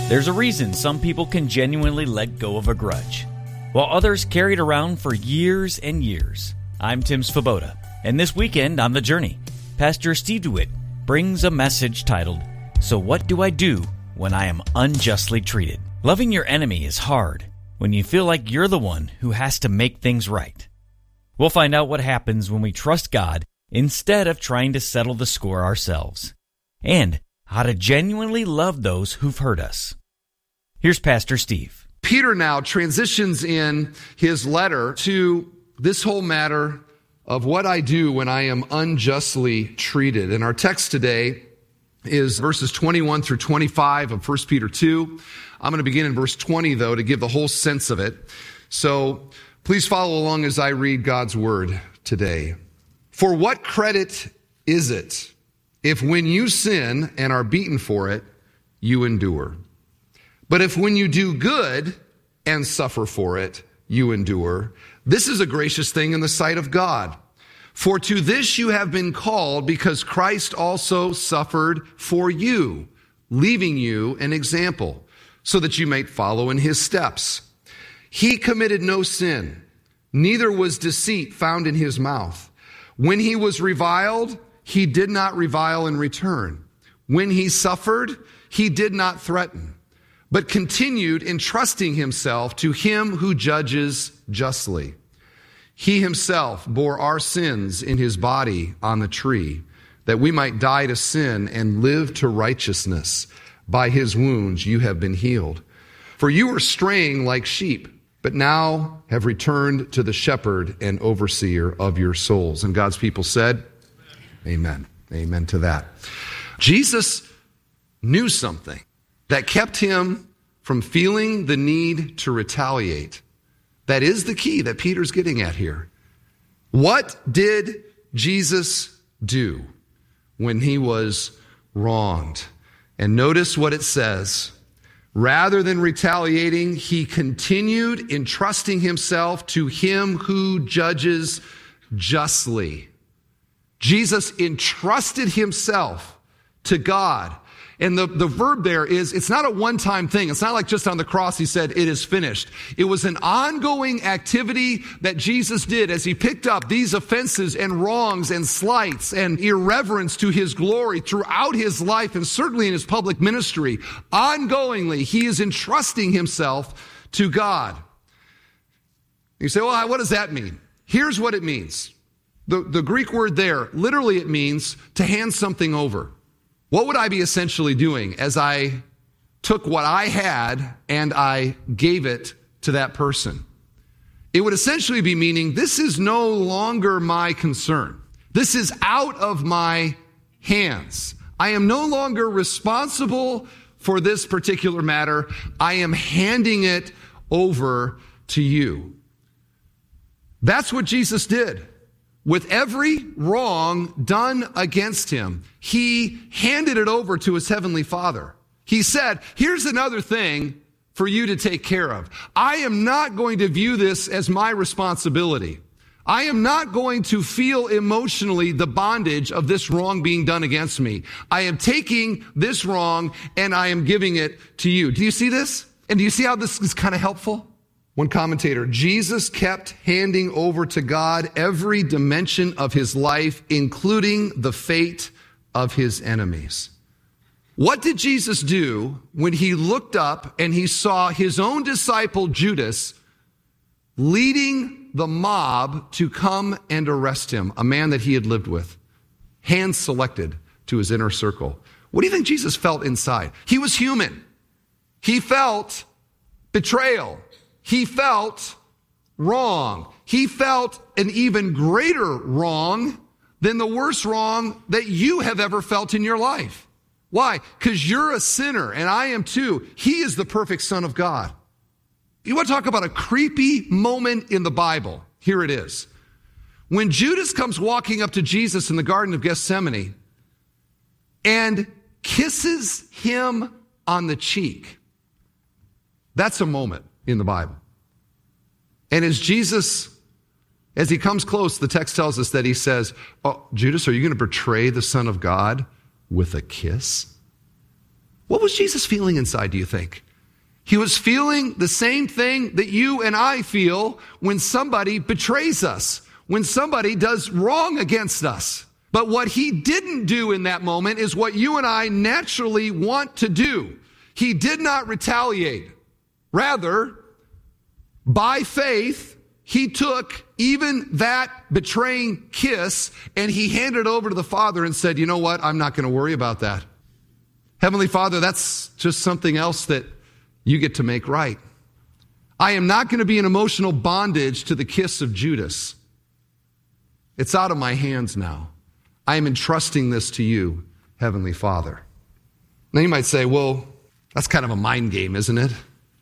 There's a reason some people can genuinely let go of a grudge, while others carry it around for years and years. I'm Tim Svoboda, and this weekend on The Journey, Pastor Steve DeWitt brings a message titled, So What Do I Do When I Am Unjustly Treated? Loving your enemy is hard when you feel like you're the one who has to make things right. We'll find out what happens when we trust God instead of trying to settle the score ourselves, and how to genuinely love those who've hurt us. Here's Pastor Steve. Peter now transitions in his letter to this whole matter of what I do when I am unjustly treated. And our text today is verses 21 through 25 of 1 Peter 2. I'm going to begin in verse 20, though, to give the whole sense of it. So please follow along as I read God's word today. For what credit is it if when you sin and are beaten for it, you endure? But if when you do good and suffer for it, you endure, this is a gracious thing in the sight of God. For to this you have been called, because Christ also suffered for you, leaving you an example, so that you might follow in his steps. He committed no sin, neither was deceit found in his mouth. When he was reviled, he did not revile in return. When he suffered, he did not threaten, but continued entrusting himself to him who judges justly. He himself bore our sins in his body on the tree, that we might die to sin and live to righteousness. By his wounds you have been healed. For you were straying like sheep, but now have returned to the shepherd and overseer of your souls. And God's people said, Amen. Amen to that. Jesus knew something that kept him from feeling the need to retaliate. That is the key that Peter's getting at here. What did Jesus do when he was wronged? And notice what it says. Rather than retaliating, he continued entrusting himself to him who judges justly. Jesus entrusted himself to God. And the verb there is, it's not a one-time thing. It's not like just on the cross he said, it is finished. It was an ongoing activity that Jesus did as he picked up these offenses and wrongs and slights and irreverence to his glory throughout his life and certainly in his public ministry. Ongoingly, he is entrusting himself to God. You say, well, what does that mean? Here's what it means. The Greek word there, literally it means to hand something over. What would I be essentially doing as I took what I had and I gave it to that person? It would essentially be meaning, this is no longer my concern. This is out of my hands. I am no longer responsible for this particular matter. I am handing it over to you. That's what Jesus did. With every wrong done against him, he handed it over to his heavenly Father. He said, here's another thing for you to take care of. I am not going to view this as my responsibility. I am not going to feel emotionally the bondage of this wrong being done against me. I am taking this wrong and I am giving it to you. Do you see this? And do you see how this is kind of helpful? One commentator, Jesus kept handing over to God every dimension of his life, including the fate of his enemies. What did Jesus do when he looked up and he saw his own disciple Judas leading the mob to come and arrest him, a man that he had lived with, hand-selected to his inner circle? What do you think Jesus felt inside? He was human. He felt betrayal. He felt wrong. He felt an even greater wrong than the worst wrong that you have ever felt in your life. Why? Because you're a sinner, and I am too. He is the perfect Son of God. You want to talk about a creepy moment in the Bible? Here it is. When Judas comes walking up to Jesus in the Garden of Gethsemane and kisses him on the cheek, that's a moment in the Bible. And as he comes close, the text tells us that he says, oh, Judas, are you going to betray the Son of God with a kiss? What was Jesus feeling inside, do you think? He was feeling the same thing that you and I feel when somebody betrays us, when somebody does wrong against us. But what he didn't do in that moment is what you and I naturally want to do. He did not retaliate. Rather, by faith, he took even that betraying kiss and he handed it over to the Father and said, you know what? I'm not going to worry about that. Heavenly Father, that's just something else that you get to make right. I am not going to be in emotional bondage to the kiss of Judas. It's out of my hands now. I am entrusting this to you, Heavenly Father. Now you might say, well, that's kind of a mind game, isn't it?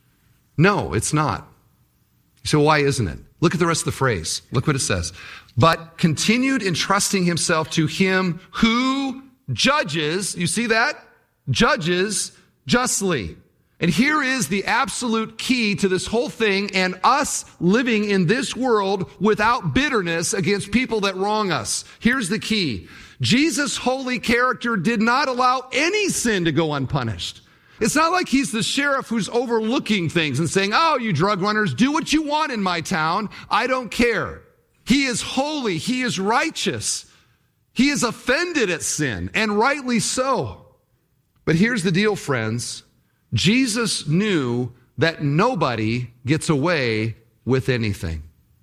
No, it's not. So why isn't it? Look at the rest of the phrase. Look what it says. But continued entrusting himself to him who judges, you see that? Judges justly. And here is the absolute key to this whole thing and us living in this world without bitterness against people that wrong us. Here's the key. Jesus' holy character did not allow any sin to go unpunished. It's not like he's the sheriff who's overlooking things and saying, oh, you drug runners, do what you want in my town. I don't care. He is holy. He is righteous. He is offended at sin, and rightly so. But here's the deal, friends. Jesus knew that nobody gets away with anything.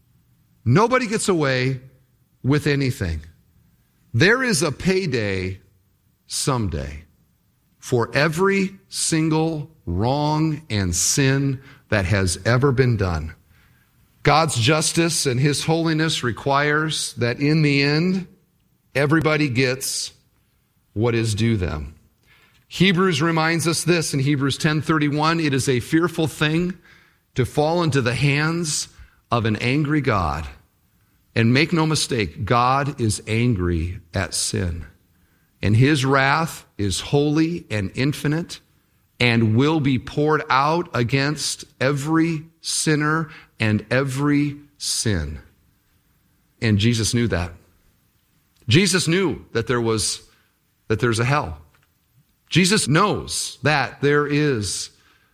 Nobody gets away with anything. There is a payday someday for every single wrong and sin that has ever been done. God's justice and his holiness requires that in the end, everybody gets what is due them. Hebrews reminds us this in Hebrews 10:31, it is a fearful thing to fall into the hands of an angry God. And make no mistake, God is angry at sin. And his wrath is holy and infinite and will be poured out against every sinner and every sin. And Jesus knew that. Jesus knew that there's a hell. Jesus knows that there is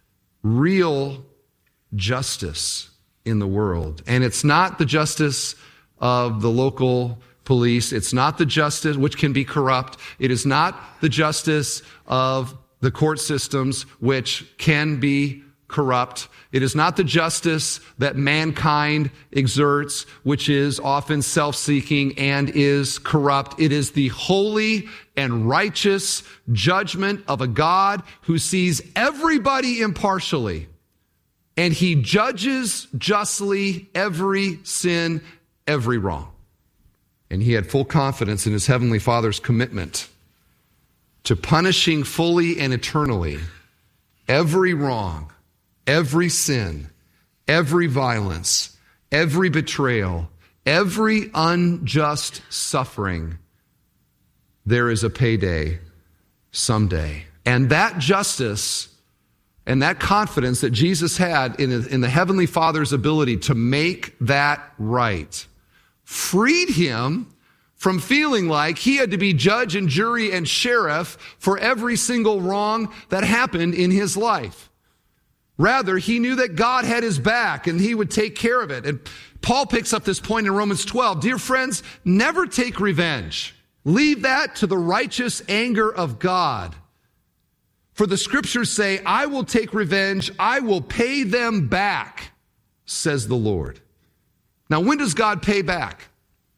real justice in the world. And it's not the justice of the local police. It's not the justice, which can be corrupt. It is not the justice of the court systems, which can be corrupt. It is not the justice that mankind exerts, which is often self-seeking and is corrupt. It is the holy and righteous judgment of a God who sees everybody impartially, and he judges justly every sin, every wrong. And he had full confidence in his heavenly Father's commitment to punishing fully and eternally every wrong, every sin, every violence, every betrayal, every unjust suffering. There is a payday someday. And that justice and that confidence that Jesus had in the Heavenly Father's ability to make that right freed him from feeling like he had to be judge and jury and sheriff for every single wrong that happened in his life. Rather, he knew that God had his back and he would take care of it. And Paul picks up this point in Romans 12. Dear friends, never take revenge. Leave that to the righteous anger of God. For the scriptures say, I will take revenge. I will pay them back, says the Lord. Now, when does God pay back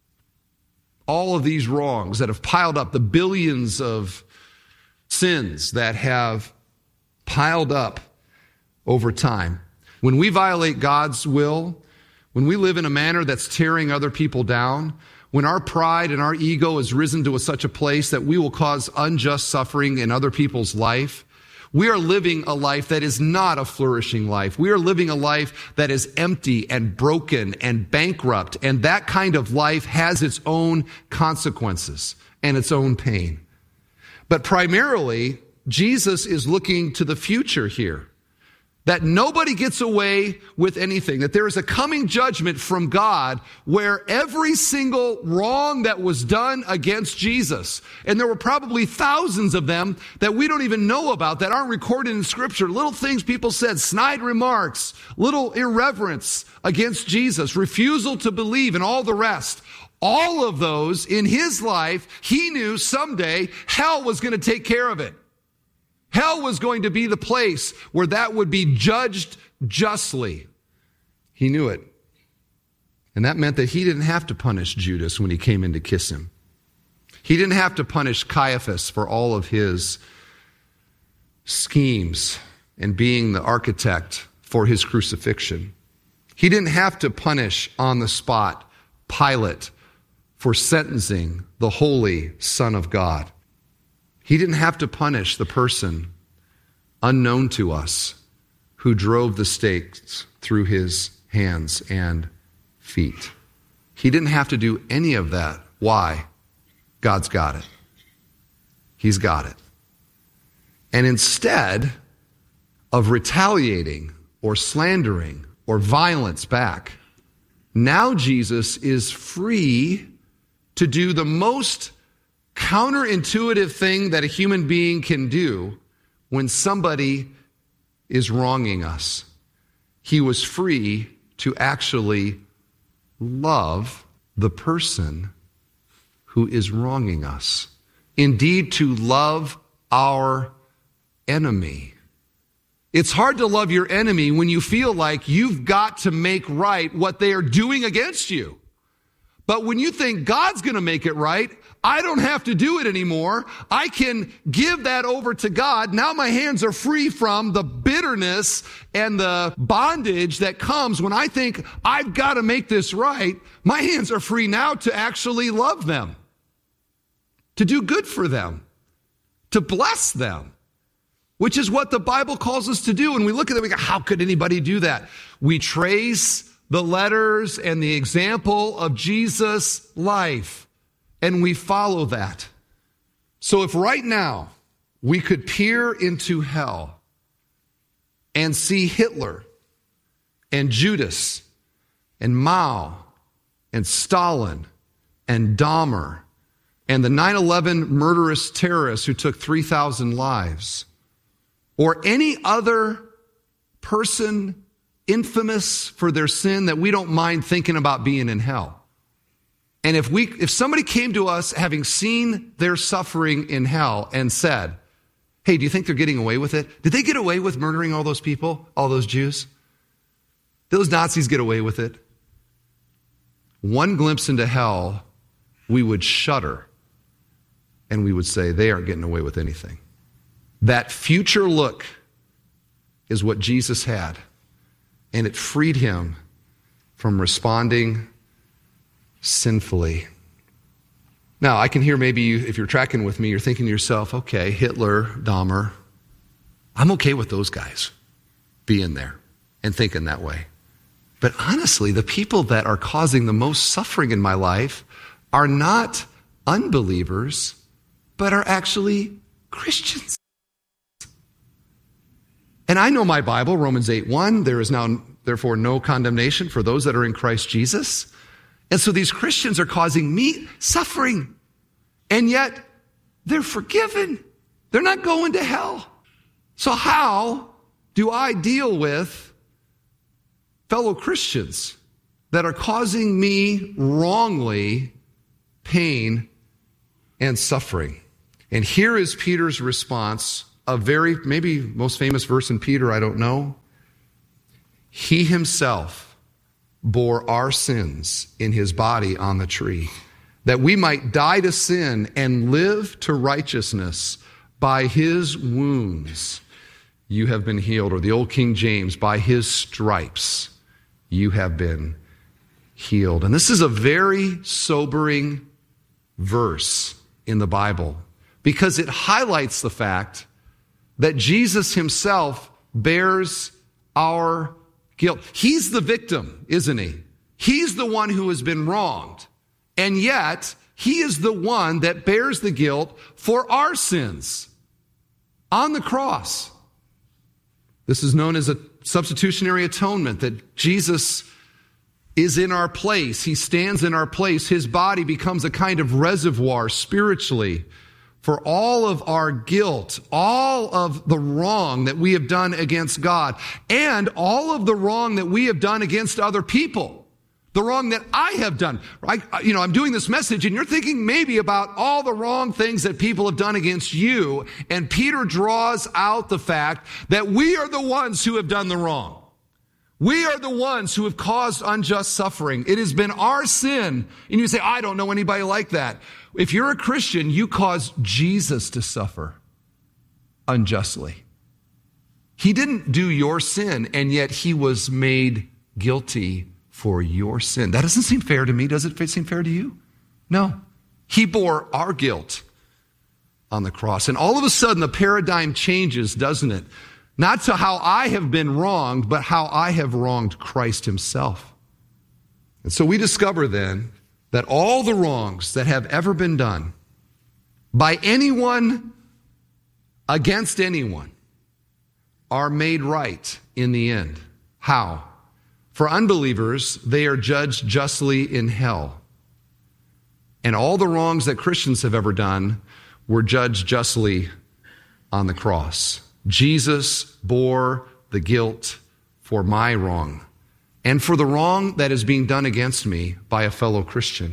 all of these wrongs that have piled up, the billions of sins that have piled up over time? When we violate God's will, when we live in a manner that's tearing other people down, when our pride and our ego has risen to such a place that we will cause unjust suffering in other people's life, we are living a life that is not a flourishing life. We are living a life that is empty and broken and bankrupt. And that kind of life has its own consequences and its own pain. But primarily, Jesus is looking to the future here. that nobody gets away with anything, that there is a coming judgment from God where every single wrong that was done against Jesus, and there were probably thousands of them that we don't even know about, that aren't recorded in Scripture, little things people said, snide remarks, little irreverence against Jesus, refusal to believe, and all the rest. All of those in his life, he knew someday hell was going to take care of it. Hell was going to be the place where that would be judged justly. He knew it. And that meant that he didn't have to punish Judas when he came in to kiss him. He didn't have to punish Caiaphas for all of his schemes and being the architect for his crucifixion. He didn't have to punish on the spot Pilate for sentencing the holy Son of God. He didn't have to punish the person unknown to us who drove the stakes through his hands and feet. He didn't have to do any of that. Why? God's got it. He's got it. And instead of retaliating or slandering or violence back, now Jesus is free to do the most counterintuitive thing that a human being can do when somebody is wronging us. He was free to actually love the person who is wronging us. Indeed, to love our enemy. It's hard to love your enemy when you feel like you've got to make right what they are doing against you. But when you think God's going to make it right, I don't have to do it anymore. I can give that over to God. Now my hands are free from the bitterness and the bondage that comes when I think I've got to make this right. My hands are free now to actually love them, to do good for them, to bless them, which is what the Bible calls us to do. And we look at it, we go, how could anybody do that? We trace the letters and the example of Jesus' life, and we follow that. So if right now we could peer into hell and see Hitler and Judas and Mao and Stalin and Dahmer and the 9/11 murderous terrorists who took 3,000 lives, or any other person infamous for their sin that we don't mind thinking about being in hell. And if somebody came to us having seen their suffering in hell and said, hey, do you think they're getting away with it? Did they get away with murdering all those people, all those Jews? Did those Nazis get away with it? One glimpse into hell, we would shudder and we would say, they aren't getting away with anything. That future look is what Jesus had, and it freed him from responding sinfully. Now, I can hear maybe you, if you're tracking with me, you're thinking to yourself, okay, Hitler, Dahmer, I'm okay with those guys being there and thinking that way. But honestly, the people that are causing the most suffering in my life are not unbelievers, but are actually Christians. And I know my Bible, Romans 8:1, there is now therefore no condemnation for those that are in Christ Jesus. And so these Christians are causing me suffering. And yet they're forgiven. They're not going to hell. So how do I deal with fellow Christians that are causing me wrongly pain and suffering? And here is Peter's response, a very, maybe most famous verse in Peter, I don't know. He himself bore our sins in his body on the tree, that we might die to sin and live to righteousness. By his wounds you have been healed. Or the old King James, by his stripes you have been healed. And this is a very sobering verse in the Bible because it highlights the fact that Jesus himself bears our guilt. He's the victim, isn't he? He's the one who has been wronged. And yet, he is the one that bears the guilt for our sins on the cross. This is known as a substitutionary atonement, that Jesus is in our place. He stands in our place. His body becomes a kind of reservoir spiritually for all of our guilt, all of the wrong that we have done against God, and all of the wrong that we have done against other people. The wrong that I have done. I'm doing this message and you're thinking maybe about all the wrong things that people have done against you. And Peter draws out the fact that we are the ones who have done the wrong. We are the ones who have caused unjust suffering. It has been our sin. And you say, I don't know anybody like that. If you're a Christian, you caused Jesus to suffer unjustly. He didn't do your sin, and yet he was made guilty for your sin. That doesn't seem fair to me. Does it seem fair to you? No. He bore our guilt on the cross. And all of a sudden, the paradigm changes, doesn't it? Not to how I have been wronged, but how I have wronged Christ himself. And so we discover then that all the wrongs that have ever been done by anyone against anyone are made right in the end. How? For unbelievers, they are judged justly in hell. And all the wrongs that Christians have ever done were judged justly on the cross. Jesus bore the guilt for my wrong and for the wrong that is being done against me by a fellow Christian.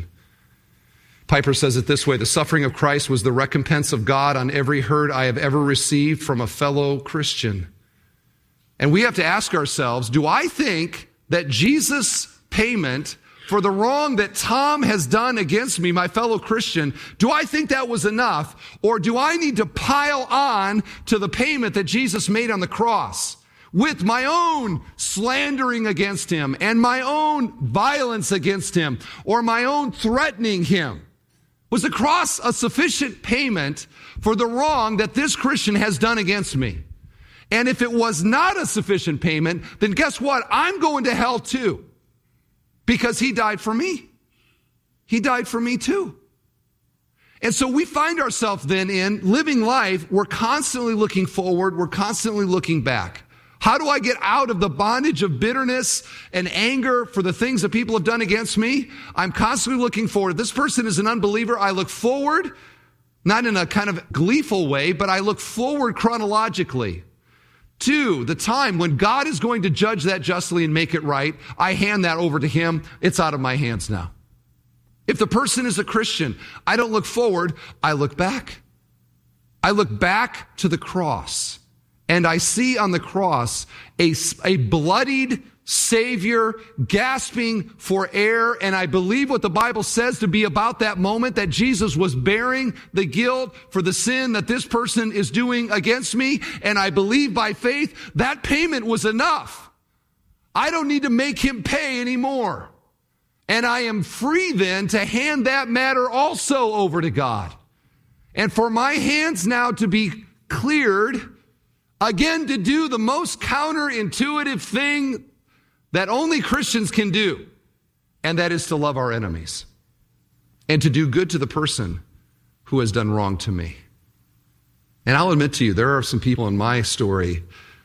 Piper says it this way: the suffering of Christ was the recompense of God on every hurt I have ever received from a fellow Christian. And we have to ask ourselves, do I think that Jesus' payment for the wrong that Tom has done against me, my fellow Christian, do I think that was enough? Or do I need to pile on to the payment that Jesus made on the cross with my own slandering against him and my own violence against him or my own threatening him? Was the cross a sufficient payment for the wrong that this Christian has done against me? And if it was not a sufficient payment, then guess what? I'm going to hell too. Because he died for me. He died for me too. And so we find ourselves then in living life, we're constantly looking forward, we're constantly looking back. How do I get out of the bondage of bitterness and anger for the things that people have done against me? I'm constantly looking forward. This person is an unbeliever. I look forward, not in a kind of gleeful way, but I look forward chronologically to the time when God is going to judge that justly and make it right. I hand that over to him. It's out of my hands now. If the person is a Christian, I don't look forward, I look back. I look back to the cross, and I see on the cross a bloodied Savior gasping for air, and I believe what the Bible says to be about that moment, that Jesus was bearing the guilt for the sin that this person is doing against me, and I believe by faith that payment was enough. I don't need to make him pay anymore. And I am free then to hand that matter also over to God. And for my hands now to be cleared, again to do the most counterintuitive thing that only Christians can do, and that is to love our enemies and to do good to the person who has done wrong to me. And I'll admit to you, there are some people in my story,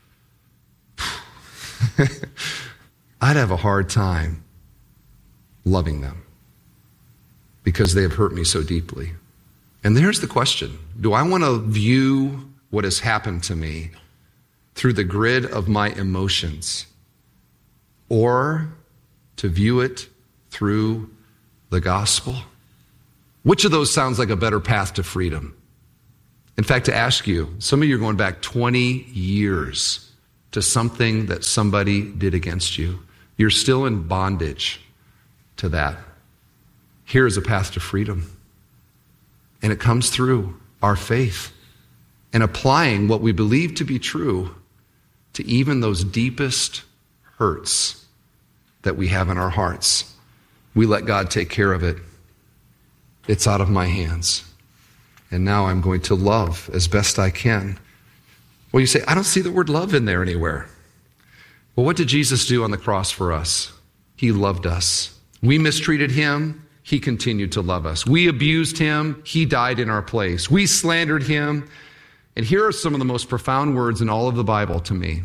I'd have a hard time loving them because they have hurt me so deeply. And there's the question: do I want to view what has happened to me through the grid of my emotions, or to view it through the gospel? Which of those sounds like a better path to freedom? In fact, to ask you, some of you are going back 20 years to something that somebody did against you. You're still in bondage to that. Here is a path to freedom. And it comes through our faith and applying what we believe to be true to even those deepest hurts that we have in our hearts. We let God take care of it. It's out of my hands. And now I'm going to love as best I can. Well, you say, I don't see the word love in there anywhere. Well, what did Jesus do on the cross for us? He loved us. We mistreated him. He continued to love us. We abused him. He died in our place. We slandered him. And here are some of the most profound words in all of the Bible to me.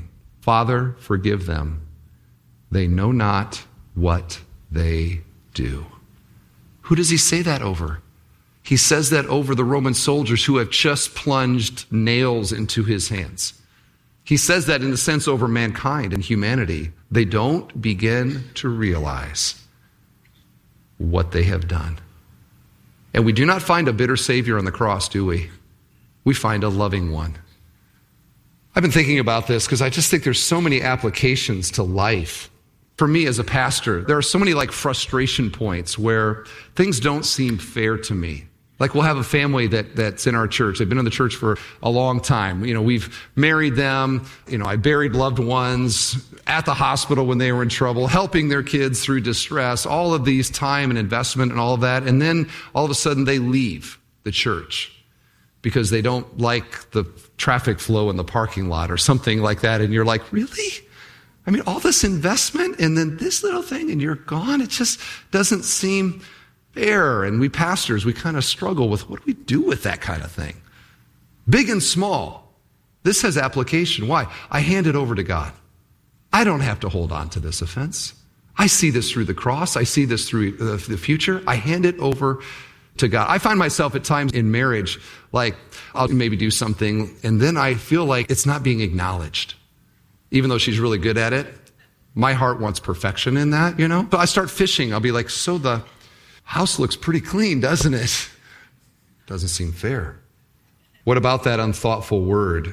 Father, forgive them. They know not what they do. Who does he say that over? He says that over the Roman soldiers who have just plunged nails into his hands. He says that in a sense over mankind and humanity. They don't begin to realize what they have done. And we do not find a bitter Savior on the cross, do we? We find a loving one. I've been thinking about this because I just think there's so many applications to life. For me as a pastor, there are so many frustration points where things don't seem fair to me. Like we'll have a family that's in our church. They've been in the church for a long time. We've married them. I buried loved ones at the hospital when they were in trouble, helping their kids through distress, all of these time and investment and all of that. And then all of a sudden they leave the church because they don't like the traffic flow in the parking lot or something like that. And you're like, really? I mean, all this investment and then this little thing and you're gone? It just doesn't seem fair. And we pastors, we kind of struggle with what do we do with that kind of thing? Big and small. This has application. Why? I hand it over to God. I don't have to hold on to this offense. I see this through the cross. I see this through the future. I hand it over to God. I find myself at times in marriage, I'll maybe do something and then I feel like it's not being acknowledged. Even though she's really good at it, my heart wants perfection in that, But I start fishing. I'll be like, so the house looks pretty clean, doesn't it? Doesn't seem fair. What about that unthoughtful word?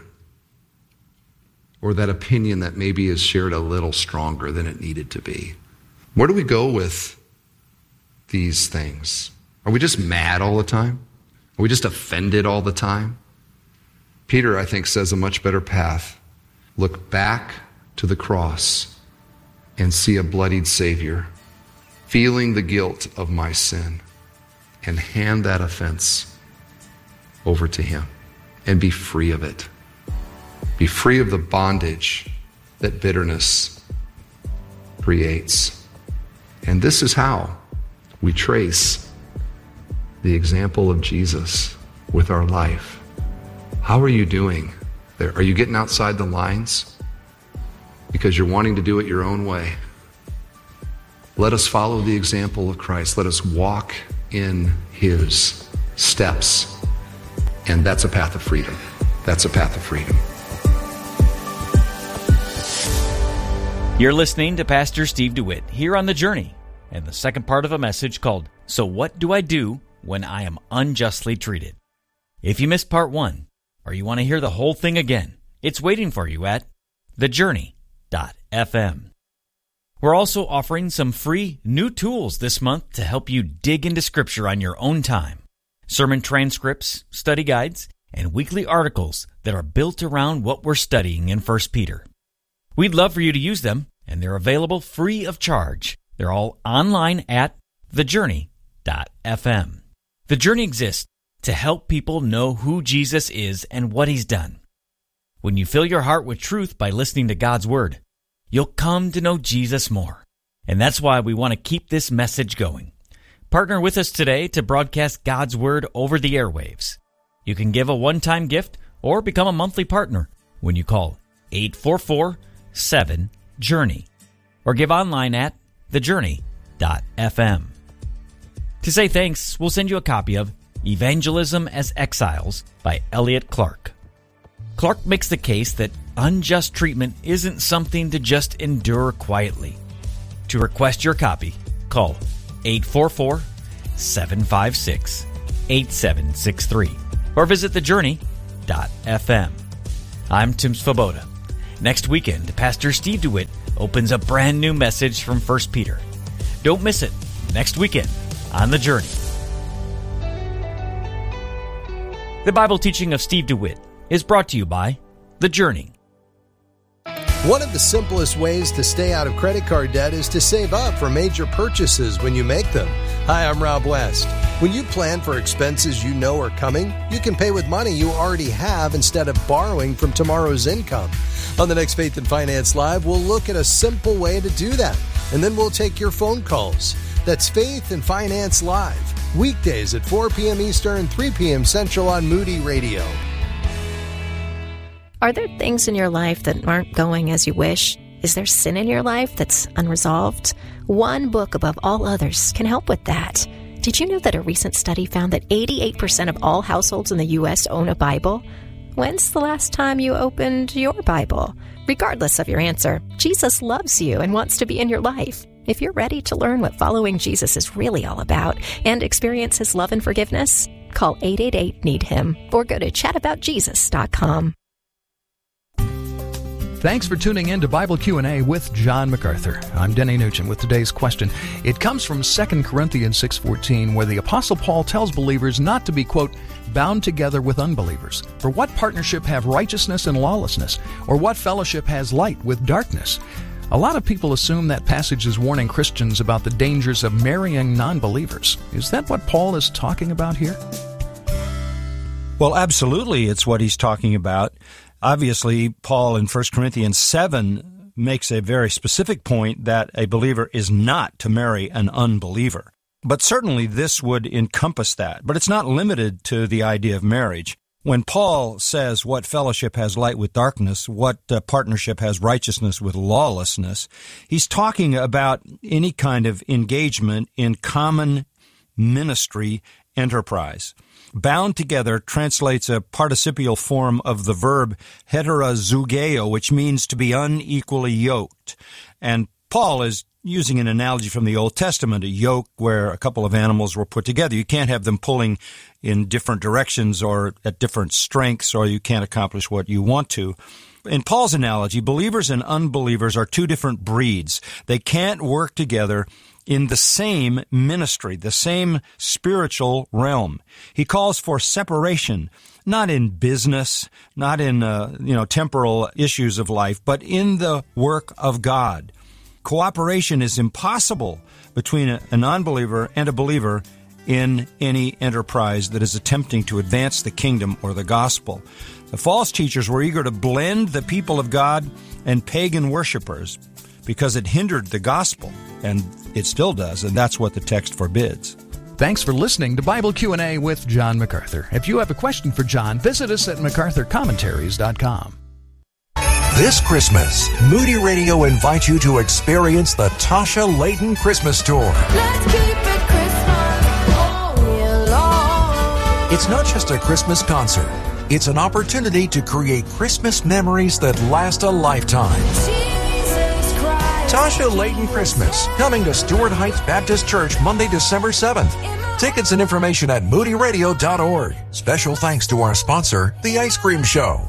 Or that opinion that maybe is shared a little stronger than it needed to be? Where do we go with these things? Are we just mad all the time? Are we just offended all the time? Peter, I think, says a much better path. Look back to the cross and see a bloodied Savior, feeling the guilt of my sin, and hand that offense over to him and be free of it. Be free of the bondage that bitterness creates. And this is how we trace the example of Jesus with our life. How are you doing there? Are you getting outside the lines because you're wanting to do it your own way? Let us follow the example of Christ. Let us walk in his steps. And that's a path of freedom. That's a path of freedom. You're listening to Pastor Steve DeWitt here on The Journey, and the second part of a message called, So What Do I Do When I Am Unjustly Treated? If you missed part 1, or you want to hear the whole thing again, it's waiting for you at thejourney.fm. We're also offering some free new tools this month to help you dig into Scripture on your own time. Sermon transcripts, study guides, and weekly articles that are built around what we're studying in 1 Peter. We'd love for you to use them, and they're available free of charge. They're all online at thejourney.fm. The Journey exists to help people know who Jesus is and what he's done. When you fill your heart with truth by listening to God's Word, you'll come to know Jesus more. And that's why we want to keep this message going. Partner with us today to broadcast God's Word over the airwaves. You can give a one-time gift or become a monthly partner when you call 844-7-JOURNEY or give online at thejourney.fm. To say thanks, we'll send you a copy of Evangelism as Exiles by Elliot Clark. Clark makes the case that unjust treatment isn't something to just endure quietly. To request your copy, call 844-756-8763 or visit thejourney.fm. I'm Tim Svoboda. Next weekend, Pastor Steve DeWitt opens a brand new message from 1 Peter. Don't miss it next weekend on The Journey. The Bible teaching of Steve DeWitt is brought to you by The Journey. One of the simplest ways to stay out of credit card debt is to save up for major purchases when you make them. Hi, I'm Rob West. When you plan for expenses you know are coming, you can pay with money you already have instead of borrowing from tomorrow's income. On the next Faith and Finance Live, we'll look at a simple way to do that, and then we'll take your phone calls. That's Faith and Finance Live, weekdays at 4 p.m. Eastern, 3 p.m. Central on Moody Radio. Are there things in your life that aren't going as you wish? Is there sin in your life that's unresolved? One book above all others can help with that. Did you know that a recent study found that 88% of all households in the U.S. own a Bible? When's the last time you opened your Bible? Regardless of your answer, Jesus loves you and wants to be in your life. If you're ready to learn what following Jesus is really all about and experience His love and forgiveness, call 888-NEED-HIM or go to chataboutjesus.com. Thanks for tuning in to Bible Q&A with John MacArthur. I'm Denny Nugent with today's question. It comes from 2 Corinthians 6:14, where the Apostle Paul tells believers not to be, quote, bound together with unbelievers. For what partnership have righteousness and lawlessness? Or what fellowship has light with darkness? A lot of people assume that passage is warning Christians about the dangers of marrying non-believers. Is that what Paul is talking about here? Well, absolutely, it's what he's talking about. Obviously, Paul in 1 Corinthians 7 makes a very specific point that a believer is not to marry an unbeliever. But certainly this would encompass that. But it's not limited to the idea of marriage. When Paul says what fellowship has light with darkness, what partnership has righteousness with lawlessness, he's talking about any kind of engagement in common ministry enterprise. Bound together translates a participial form of the verb heterazugeo, which means to be unequally yoked. And Paul is using an analogy from the Old Testament, a yoke where a couple of animals were put together. You can't have them pulling in different directions or at different strengths, or you can't accomplish what you want to. In Paul's analogy, believers and unbelievers are two different breeds. They can't work together in the same ministry, the same spiritual realm. He calls for separation, not in business, not in temporal issues of life, but in the work of God. Cooperation is impossible between a non-believer and a believer in any enterprise that is attempting to advance the kingdom or the gospel. The false teachers were eager to blend the people of God and pagan worshipers because it hindered the gospel, and it still does, and that's what the text forbids. Thanks for listening to Bible Q&A with John MacArthur. If you have a question for John, visit us at MacArthurCommentaries.com. This Christmas, Moody Radio invites you to experience the Tasha Layton Christmas Tour. Let's keep it Christmas all year long. It's not just a Christmas concert. It's an opportunity to create Christmas memories that last a lifetime. Jesus Christ. Tasha Layton Christmas, coming to Stuart Heights Baptist Church Monday, December 7th. Tickets and information at moodyradio.org. Special thanks to our sponsor, The Ice Cream Show.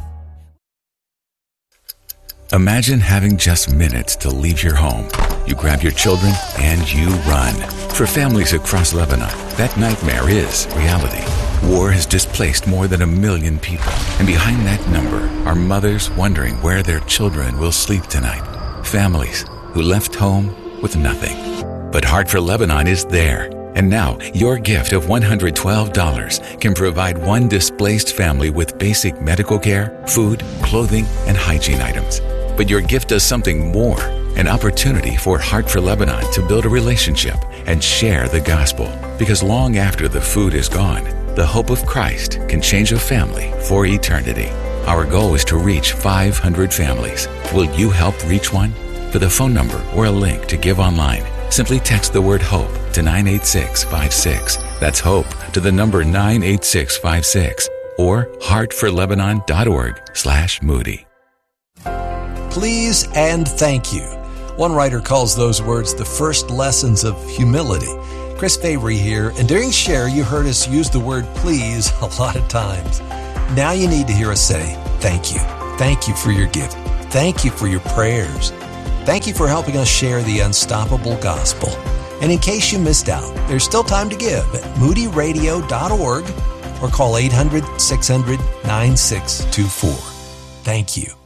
Imagine having just minutes to leave your home. You grab your children and you run. For families across Lebanon, that nightmare is reality. War has displaced more than 1 million people. And behind that number are mothers wondering where their children will sleep tonight. Families who left home with nothing. But Heart for Lebanon is there. And now, your gift of $112 can provide one displaced family with basic medical care, food, clothing, and hygiene items. But your gift does something more, an opportunity for Heart for Lebanon to build a relationship and share the gospel. Because long after the food is gone, the hope of Christ can change a family for eternity. Our goal is to reach 500 families. Will you help reach one? For the phone number or a link to give online, simply text the word HOPE to 98656. That's HOPE to the number 98656 or heartforlebanon.org/Moody. Please and thank you. One writer calls those words the first lessons of humility. Chris Fabry here, and during Share, you heard us use the word please a lot of times. Now you need to hear us say thank you. Thank you for your gift. Thank you for your prayers. Thank you for helping us share the unstoppable gospel. And in case you missed out, there's still time to give at moodyradio.org or call 800-600-9624. Thank you.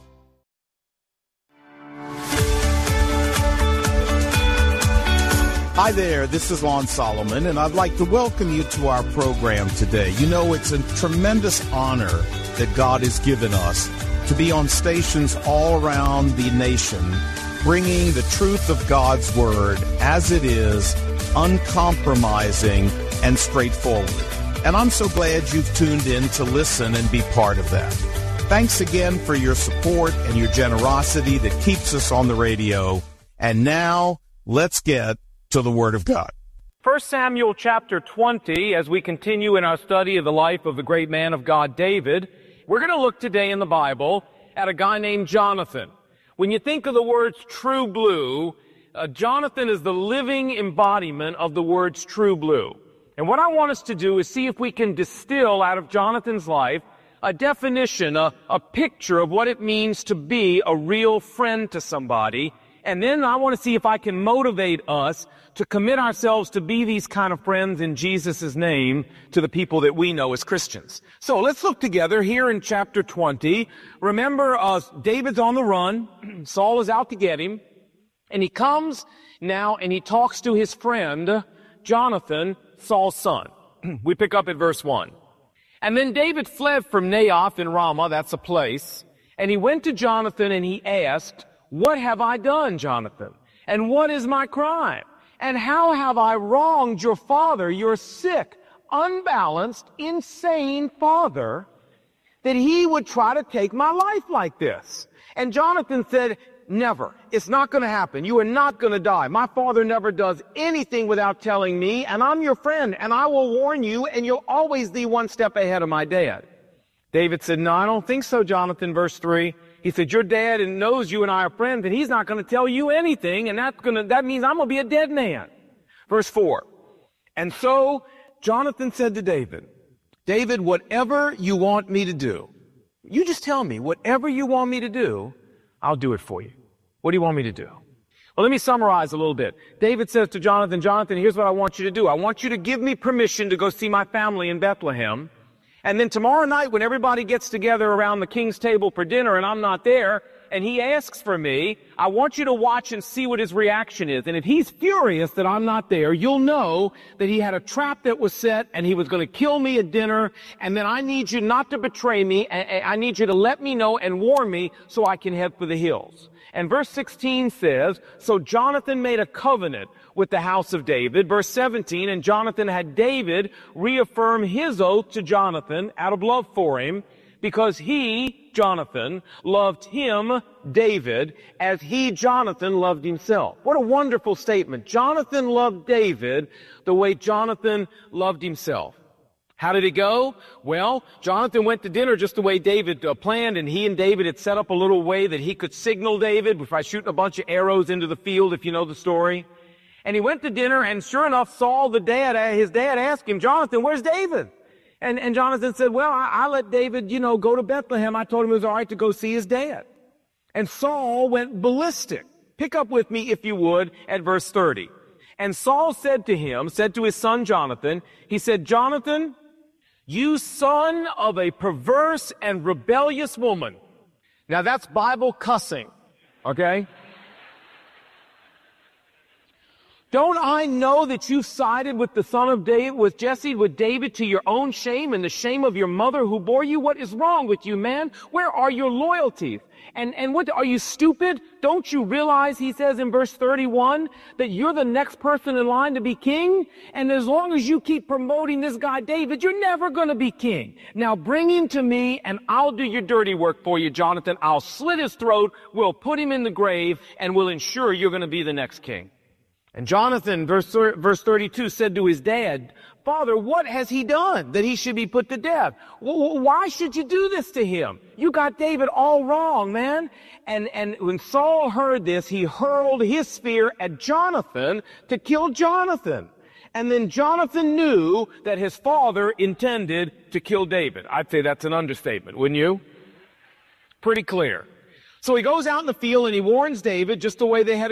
Hi there, this is Lon Solomon, and I'd like to welcome you to our program today. You know, it's a tremendous honor that God has given us to be on stations all around the nation, bringing the truth of God's Word as it is, uncompromising and straightforward. And I'm so glad you've tuned in to listen and be part of that. Thanks again for your support and your generosity that keeps us on the radio. And now, let's get to the Word of God. 1 Samuel chapter 20, as we continue in our study of the life of the great man of God, David, we're going to look today in the Bible at a guy named Jonathan. When you think of the words true blue, Jonathan is the living embodiment of the words true blue. And what I want us to do is see if we can distill out of Jonathan's life a definition, a picture of what it means to be a real friend to somebody. And then I want to see if I can motivate us to commit ourselves to be these kind of friends in Jesus' name to the people that we know as Christians. So let's look together here in chapter 20. Remember, David's on the run. Saul is out to get him. And he comes now and he talks to his friend, Jonathan, Saul's son. We pick up at verse 1. And then David fled from Naioth in Ramah, that's a place, and he went to Jonathan and he asked, "What have I done, Jonathan? And what is my crime? And how have I wronged your father, your sick, unbalanced, insane father, that he would try to take my life like this?" And Jonathan said, "Never. It's not going to happen. You are not going to die. My father never does anything without telling me, and I'm your friend, and I will warn you, and you'll always be one step ahead of my dad." David said, "No, I don't think so, Jonathan." Verse 3. He said, "Your dad knows you and I are friends, and he's not going to tell you anything, and that means I'm going to be a dead man." Verse 4. And so Jonathan said to David, "David, whatever you want me to do, you just tell me, whatever you want me to do, I'll do it for you. What do you want me to do?" Well, let me summarize a little bit. David says to Jonathan, "Jonathan, here's what I want you to do. I want you to give me permission to go see my family in Bethlehem. And then tomorrow night when everybody gets together around the king's table for dinner and I'm not there, and he asks for me, I want you to watch and see what his reaction is. And if he's furious that I'm not there, you'll know that he had a trap that was set and he was going to kill me at dinner. And then I need you not to betray me. I need you to let me know and warn me so I can head for the hills." And verse 16 says, "So Jonathan made a covenant with the house of David." Verse 17, "And Jonathan had David reaffirm his oath to Jonathan out of love for him, because he, Jonathan, loved him, David, as he, Jonathan, loved himself." What a wonderful statement. Jonathan loved David the way Jonathan loved himself. How did it go? Well, Jonathan went to dinner just the way David planned, and he and David had set up a little way that he could signal David by shooting a bunch of arrows into the field, if you know the story. And he went to dinner, and sure enough, Saul, his dad asked him, "Jonathan, where's David?" And Jonathan said, "Well, I let David, go to Bethlehem. I told him it was all right to go see his dad." And Saul went ballistic. Pick up with me, if you would, at verse 30. "And Saul said to his son Jonathan, he said, 'Jonathan, you son of a perverse and rebellious woman.'" Now that's Bible cussing, okay? "Don't I know that you sided with the son of David, with Jesse, with David, to your own shame and the shame of your mother who bore you? What is wrong with you, man? Where are your loyalties? And what, are you stupid? Don't you realize," he says in verse 31, "that you're the next person in line to be king? And as long as you keep promoting this guy David, you're never going to be king. Now bring him to me and I'll do your dirty work for you, Jonathan. I'll slit his throat, we'll put him in the grave, and we'll ensure you're going to be the next king." And Jonathan, verse 32, said to his dad, "Father, what has he done that he should be put to death? Why should you do this to him? You got David all wrong, man." And when Saul heard this, he hurled his spear at Jonathan to kill Jonathan. And then Jonathan knew that his father intended to kill David. I'd say that's an understatement, wouldn't you? Pretty clear. So he goes out in the field and he warns David just the way they had